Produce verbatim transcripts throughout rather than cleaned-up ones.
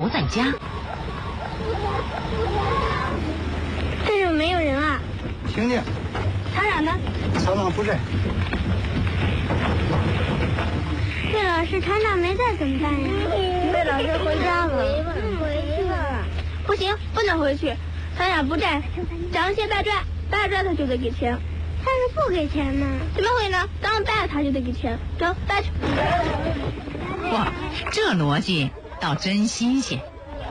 不在家。 这怎么没有人啊？ 听听。 厂长呢？ 厂长不在。 魏老师，厂长没在怎么办呀？魏老师回家了。回去了。不行，不能回去。厂长不在，找些白拽，白拽他就得给钱。他是不给钱呢？怎么会呢？当白他就得给钱。走，带去。 哇，这逻辑倒真新鲜。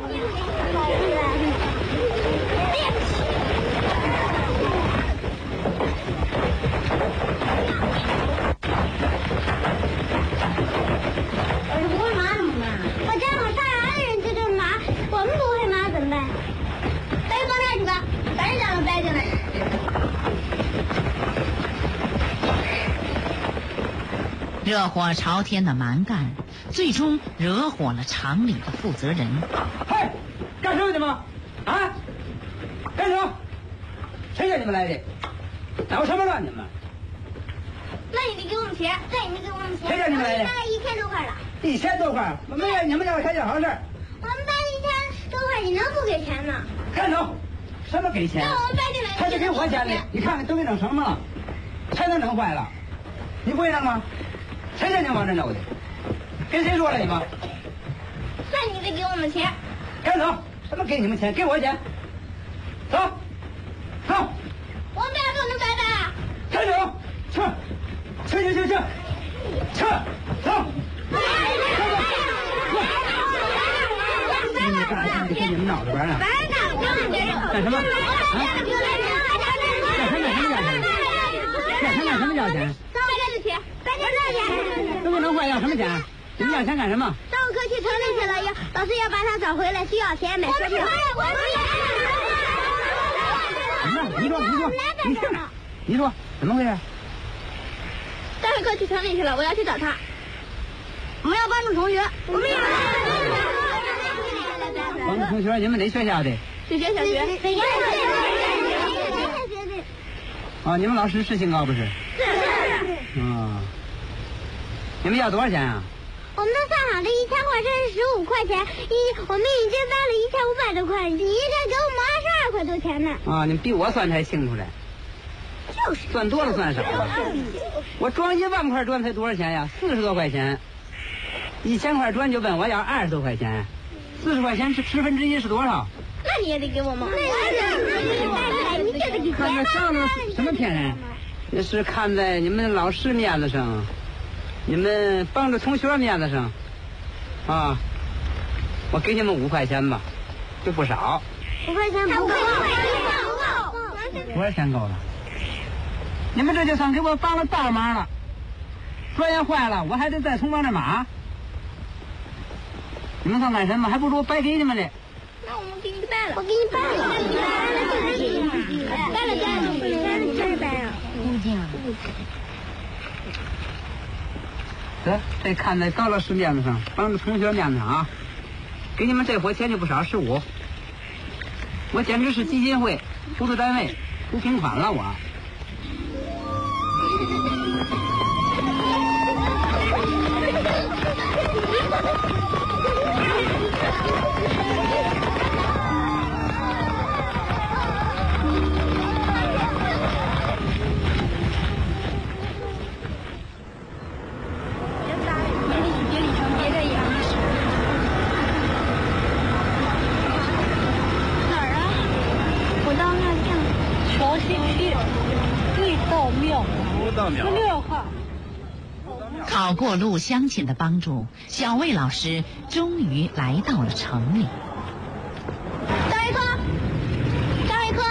热火朝天的蛮干，最终惹火了厂里的负责人。 嗨，干什么你们？啊？干什么？谁叫你们来的？捣什么乱你们？ 那你得给我们钱，那你得给我们钱。 谁叫你们来的？ 大概一千多块了。 一千多块？我没让你们叫我开件好事。 我们搬了一千多块，你能不给钱吗？ 干什么？什么给钱？ 那我们搬进来。 他就给我钱的，你看看都给弄什么了？才能弄坏了？你不会弄吗？谁叫你往这弄的？跟谁说了你们？ 那你得给我们钱。 赶走！什么给你们钱？给我钱！走，走！ 我们俩不能拜拜啊！ 赶走！去，去去去去，去，走！你们干啥？你给你们脑子玩呢？干什么？啊？干什么？什么要钱？干什么？什么要钱？都给弄坏要什么钱？你们要钱干什么？ 上课去城里去了，要老师要把他找回来，需要钱买车票。 什么？你说，你说，你听着，你说怎么回事？ 上课去城里去了，我要去找他。我们要帮助同学。我们要帮助同学，你们哪学校的？ 水学小学。 啊，你们老师是姓高不是？是。啊。你们要多少钱啊？ 我们都算好了，一千块钱是十五块钱，一我们已经搬了一千五百多块，你应该给我们二十二块多钱呢。 啊，你们比我算的还清楚嘞。 就是。 算多了算少了。我装一万块砖才多少钱呀？四十多块钱。一千块砖就问我要二十多块钱，四十块钱是十分之一是多少？ 那你也得给我们。那你这得给钱。 看在上头什么骗人？那是看在你们老师面子上。你们帮着同学面子上，啊，我给你们五块钱吧，就不少。 五块钱不够， 多少钱够了？你们这就算给我帮了大忙了。砖也坏了，我还得再重装这马。你们算干什么？还不如我白给你们嘞。 那我们给你掰了，我给你掰了，掰了掰了，不能掰了，掰了掰了。物件。 得，这看在高老师面子上，帮着同学面子上啊，给你们这伙钱就不少，十五。我简直是基金会、辅助单位，不平款了我。 六号。考过路乡亲的帮助，小魏老师终于来到了城里。 张一科，张一科，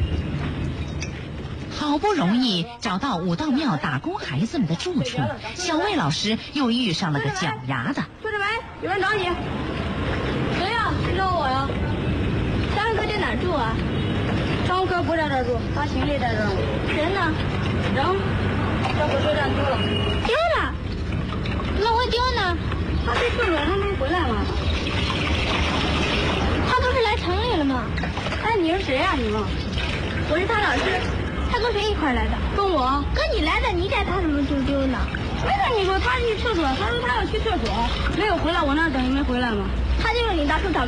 好不容易找到武道庙打工孩子们的住处，小魏老师又遇上了个脚丫子。 说着喂，有人找你。谁呀？谁找我呀？张一科在哪住啊？张科不在这住，他行李在这儿。人呢？人在火车站丢了。丢了？那我丢呢？他去厕所还没回来吗？他不是来城里了吗？哎，你是谁呀、啊？你问。我是他老师。他跟谁一块来的？跟我。跟你来的，你带他怎么就丢呢？没跟你说他去厕所，他说他要去厕所，没有回来，我那等于没回来吗？他就让你大叔找。